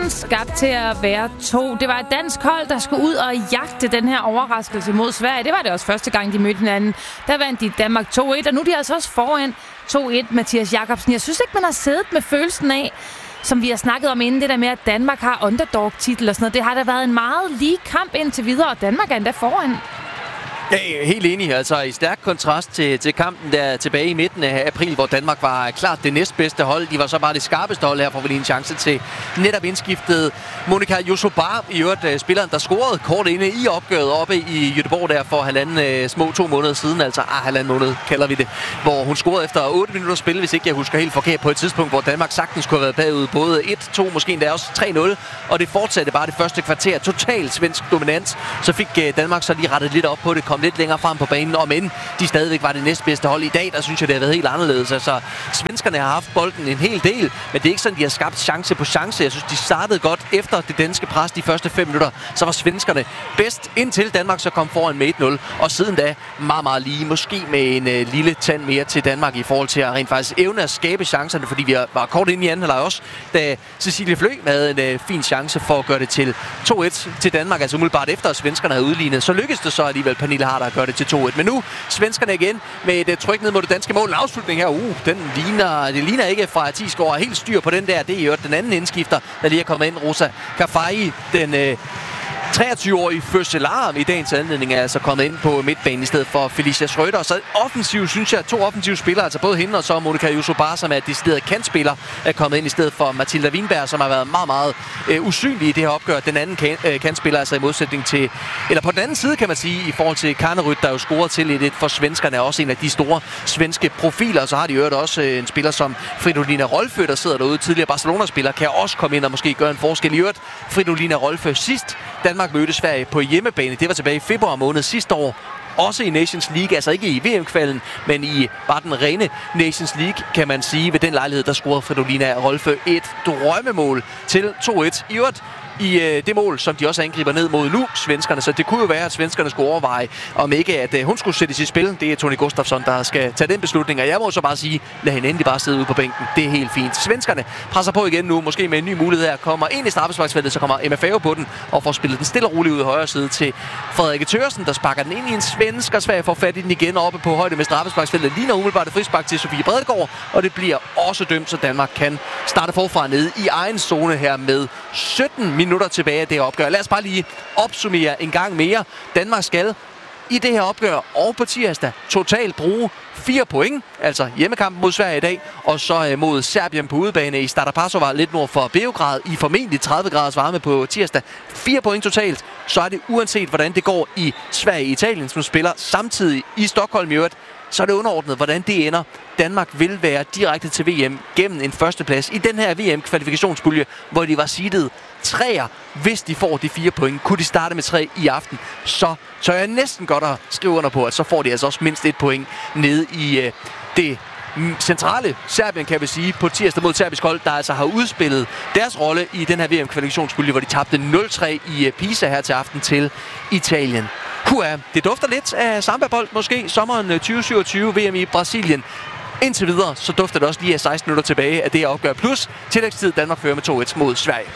verden skabt til at være to. Det var et dansk hold, der skulle ud og jagte den her overraskelse mod Sverige. Det var det også første gang, de mødte hinanden. Der vandt de Danmark 2-1, og nu er de altså også foran 2-1, Mathias Jakobsen. Jeg synes ikke, man har siddet med følelsen af, som vi har snakket om inden, det der med, at Danmark har underdog-titel og sådan noget. Det har da været en meget lige kamp indtil videre, og Danmark er endda foran. Ja, helt enig. Altså i stærk kontrast til kampen der tilbage i midten af april, hvor Danmark var klart det næstbedste hold. De var så bare det skarpeste hold her, for at lige en chance til netop indskiftet Monika Josobar, i øvrigt spilleren, der scorede kort inde i opgøret oppe i Göteborg der for små 2 måneder siden, altså halvanden måned kalder vi det, hvor hun scorede efter 8 minutter spil, hvis ikke jeg husker helt forkert, på et tidspunkt, hvor Danmark sagtens kunne have været bagud både 1-2, måske endda også 3-0, og det fortsatte bare det første kvarter. Totalt svensk dominans. Så fik Danmark så lige rettet lidt op på det, kom lidt længere frem på banen, og men de stadigvæk var det næstbedste hold i dag, der synes jeg, det har været helt anderledes. Altså, svenskerne har haft bolden en hel del, men det er ikke sådan, de har skabt chance på chance. Jeg synes, de startede godt efter det danske pres de første 5 minutter. Så var svenskerne bedst, indtil Danmark så kom foran med 1-0, og siden da meget, meget lige. Måske med en lille tand mere til Danmark i forhold til at rent faktisk evne at skabe chancerne, fordi vi var kort inde i anden halvleg også, da Cecilie Flø havde en fin chance for at gøre det til 2-1 til Danmark, altså umiddelbart efter at svenskerne havde udlignet. Så lykkedes det så alligevel Pernille Harder at gøre det til 2-1. Men nu svenskerne igen med et tryk ned mod det danske mål. En afslutning her, det ligner ikke fra Tisgaard er helt styr på den der. Det er jo den anden indskifter, der lige er kommet ind. Rosa Kafai, den 23-årige fødselar i dagens anledning er altså kommet ind på midtbanen i stedet for Felicia Schrøder. Så offensiv, synes jeg, 2 offensive spillere, altså både hende og så Monika Josobar, som er decideret kantspiller, er kommet ind i stedet for Mathilda Winberg, som har været meget, meget usynlig i det her opgør. Den anden kantspiller, altså i modsætning til, eller på den anden side kan man sige, i forhold til Karneryd, der jo scorer til 1-1 for svenskerne, er også en af de store svenske profiler. Så har de jo også en spiller som Fridolina Rolfö, der sidder derude, tidligere Barcelona-spiller, kan også komme ind og måske gøre en forskel. I øvrigt, Fridolina Rolfö sidst Danmark mødte Sverige på hjemmebane. Det var tilbage i februar måned sidste år. Også i Nations League, altså ikke i VM-kvalden, men i bare den rene Nations League, kan man sige. Ved den lejlighed, der scorede Fridolina Rolfö et drømmemål til 2-1. I øvrigt i det mål, som de også angriber ned mod nu, svenskerne. Så det kunne jo være, at svenskerne skulle overveje, om ikke at hun skulle sættes i spil. Det er Toni Gustafsson, der skal tage den beslutning. Og jeg må så bare sige, lad hende endelig bare sidde ude på bænken. Det er helt fint. Svenskerne presser på igen nu, måske med en ny mulighed her. Kommer ind i straffesparksfeltet, så kommer Emma Fave på den og får spillet den stille og roligt ud i højre side til Frederikke Thørsen, der sparker den ind i en svensk, og Sverige får fat i den igen oppe på højde med straffesparksfeltet. Ligner umiddelbart et frispark til Sofie Bredegaard, og det bliver også dømt, så Danmark kan starte forfra nede i egen zone her med 17 minutter tilbage af det her opgør. Lad os bare lige opsummere en gang mere. Danmark skal i det her opgør og på tirsdag totalt bruge 4 point, altså hjemmekampen mod Sverige i dag, og så mod Serbien på udebane i Stara Pazova, lidt nord for Beograd, i formentlig 30 graders varme på tirsdag. 4 point totalt, så er det uanset hvordan det går i Sverige og Italien, som spiller samtidig i Stockholm i øvrigt, så er det underordnet, hvordan det ender. Danmark vil være direkte til VM gennem en førsteplads i den her VM-kvalifikationspulje, hvor de var seedet 3'er. Hvis de får de 4 point, kunne de starte med 3 i aften, så er jeg næsten godt at skrive under på, at så får de altså også mindst 1 point nede i det centrale Serbien, kan vi sige, på tirsdag mod serbisk hold, der altså har udspillet deres rolle i den her VM-kvalifikationspulje, hvor de tabte 0-3 i Pisa her til aften til Italien. Det dufter lidt af samba-bold måske, sommeren 2027, VM i Brasilien. Indtil videre, så dufter det også lige af 16 minutter tilbage af det her opgør. Plus tillægstid, Danmark fører med 2-1 mod Sverige.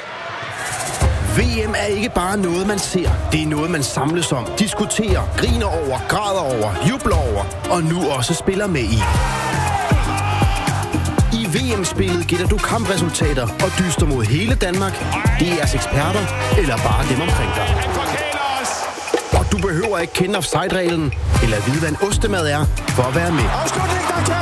VM er ikke bare noget, man ser. Det er noget, man samles om, diskuterer, griner over, græder over, jubler over og nu også spiller med i. I VM-spillet gætter du kampresultater og dyster mod hele Danmark, DR's eksperter eller bare dem omkring dig. Og du behøver ikke kende offside-reglen eller vide, hvad en ostemad er for at være med.